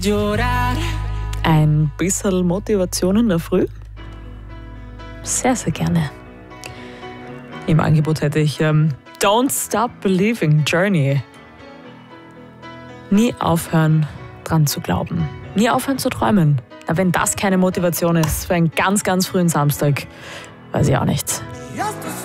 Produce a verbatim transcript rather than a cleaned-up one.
Ein bisschen Motivation in der Früh? Sehr, sehr gerne. Im Angebot hätte ich ähm, Don't Stop Believing Journey. Nie aufhören, dran zu glauben. Nie aufhören zu träumen. Na, wenn das keine Motivation ist für einen ganz, ganz frühen Samstag, weiß ich auch nicht. Just